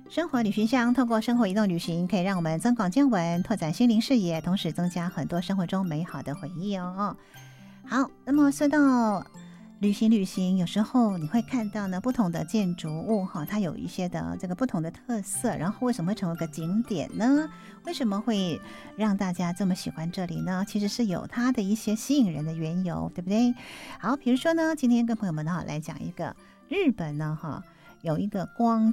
生活旅行箱透过生活移动旅行，可以让我们增广见闻，拓展心灵视野，同时增加很多生活中美好的回忆哦。好，那么说到旅行，有时候你会看到呢不同的建筑物哈，它有一些的这个不同的特色，然后为什么会成为个景点呢？为什么会让大家这么喜欢这里呢？其实是有它的一些吸引人的缘由，对不对？好，比如说呢，今天跟朋友们呢来讲一个日本呢哈。有一个光